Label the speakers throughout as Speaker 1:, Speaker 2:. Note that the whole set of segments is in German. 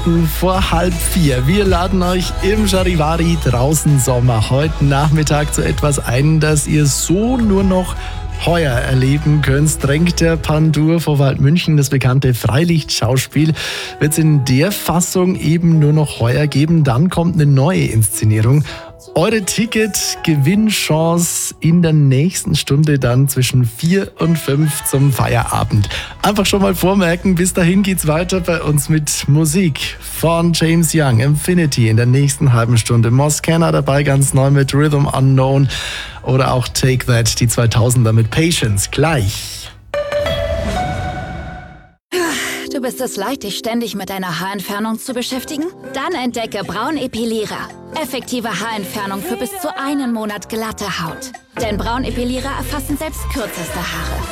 Speaker 1: Vor 3:30. Wir laden euch im Charivari draußen Sommer heute Nachmittag zu etwas ein, das ihr so nur noch heuer erleben könnt. Drängt der Pandur vor Waldmünchen, das bekannte Freilichtschauspiel, wird es in der Fassung eben nur noch heuer geben. Dann kommt eine neue Inszenierung. Eure Ticket-Gewinnchance in der nächsten Stunde dann zwischen 4 und 5 zum Feierabend. Einfach schon mal vormerken, bis dahin geht's weiter bei uns mit Musik von James Young, Infinity in der nächsten halben Stunde. Moscana dabei ganz neu mit Rhythm Unknown oder auch Take That, die 2000er mit Patience. Gleich.
Speaker 2: Du bist es leid, dich ständig mit deiner Haarentfernung zu beschäftigen? Dann entdecke Braun Epilierer. Effektive Haarentfernung für bis zu einen Monat glatte Haut. Denn Braun Epilierer erfassen selbst kürzeste Haare.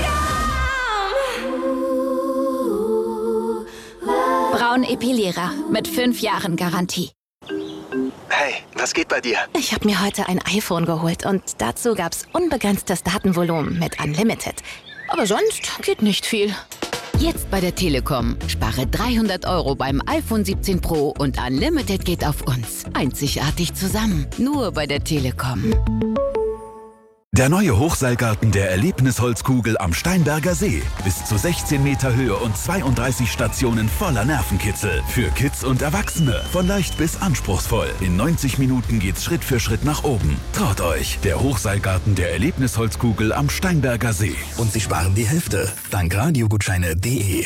Speaker 2: Braun Epilierer mit 5 Jahren Garantie.
Speaker 3: Hey, was geht bei dir?
Speaker 4: Ich habe mir heute ein iPhone geholt und dazu gab's unbegrenztes Datenvolumen mit Unlimited. Aber sonst geht nicht viel.
Speaker 5: Jetzt bei der Telekom. Spare 300 € beim iPhone 17 Pro und Unlimited geht auf uns. Einzigartig zusammen. Nur bei der Telekom.
Speaker 6: Der neue Hochseilgarten der Erlebnisholzkugel am Steinberger See. Bis zu 16 Meter Höhe und 32 Stationen voller Nervenkitzel. Für Kids und Erwachsene. Von leicht bis anspruchsvoll. In 90 Minuten geht's Schritt für Schritt nach oben. Traut euch. Der Hochseilgarten der Erlebnisholzkugel am Steinberger See.
Speaker 7: Und Sie sparen die Hälfte. Dank Radiogutscheine.de.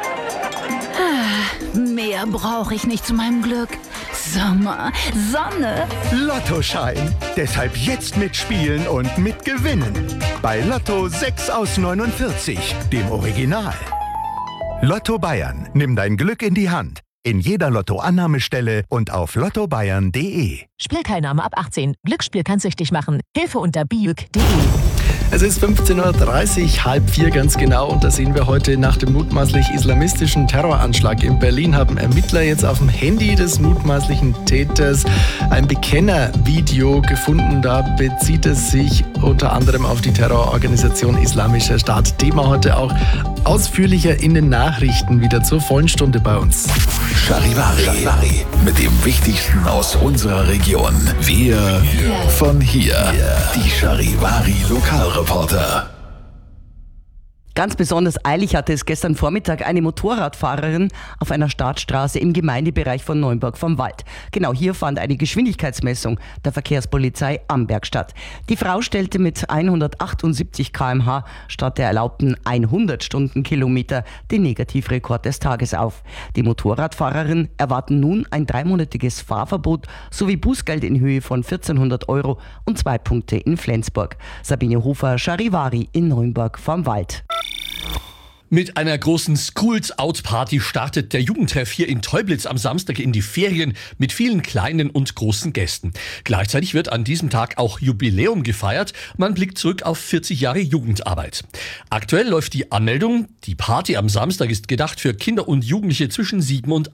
Speaker 2: Mehr brauche ich nicht zu meinem Glück. Sommer, Sonne.
Speaker 8: Lottoschein. Deshalb jetzt mitspielen und mitgewinnen. Bei Lotto 6 aus 49, dem Original. Lotto Bayern. Nimm dein Glück in die Hand. In jeder Lotto-Annahmestelle und auf lottobayern.de.
Speaker 9: Spielteilnahme ab 18. Glücksspiel kann süchtig machen. Hilfe unter biüg.de.
Speaker 1: Es ist 15:30 Uhr, 3:30 ganz genau, und da sehen wir heute nach dem mutmaßlich islamistischen Terroranschlag in Berlin haben Ermittler jetzt auf dem Handy des mutmaßlichen Täters ein Bekennervideo gefunden. Da bezieht es sich unter anderem auf die Terrororganisation Islamischer Staat. Thema heute auch ausführlicher in den Nachrichten wieder zur vollen Stunde bei uns.
Speaker 7: Charivari. Mit dem Wichtigsten aus unserer Region. Wir von hier. Die Charivari Lokalreporter.
Speaker 10: Ganz besonders eilig hatte es gestern Vormittag eine Motorradfahrerin auf einer Startstraße im Gemeindebereich von Neumburg vom Wald. Genau hier fand eine Geschwindigkeitsmessung der Verkehrspolizei Amberg statt. Die Frau stellte mit 178 km/h statt der erlaubten 100 Stundenkilometer den Negativrekord des Tages auf. Die Motorradfahrerin erwarten nun ein 3-monatiges Fahrverbot sowie Bußgeld in Höhe von 1.400 € und 2 Punkte in Flensburg. Sabine Hofer, Charivari in Neumburg vom Wald.
Speaker 11: Mit einer großen Schools-Out-Party startet der Jugendtreff hier in Teublitz am Samstag in die Ferien mit vielen kleinen und großen Gästen. Gleichzeitig wird an diesem Tag auch Jubiläum gefeiert. Man blickt zurück auf 40 Jahre Jugendarbeit. Aktuell läuft die Anmeldung. Die Party am Samstag ist gedacht für Kinder und Jugendliche zwischen 7 und